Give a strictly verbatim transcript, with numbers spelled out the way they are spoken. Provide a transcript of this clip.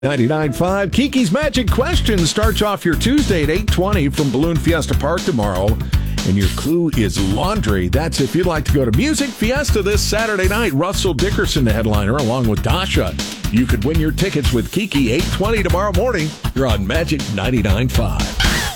ninety-nine point five Kiki's Magic Question starts off your Tuesday at eight twenty from Balloon Fiesta Park tomorrow. And your clue is laundry. That's if you'd like to go to Music Fiesta this Saturday night. Russell Dickerson, the headliner, along with Dasha. You could win your tickets with Kiki eight twenty tomorrow morning. You're on Magic ninety-nine point five.